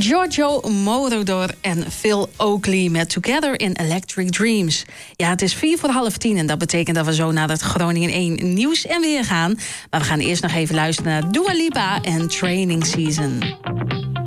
Giorgio Moroder en Phil Oakley met Together in Electric Dreams. Ja, het is 9:45 en dat betekent dat we zo naar het Groningen 1 nieuws en weer gaan. Maar we gaan eerst nog even luisteren naar Dua Lipa en Training Season.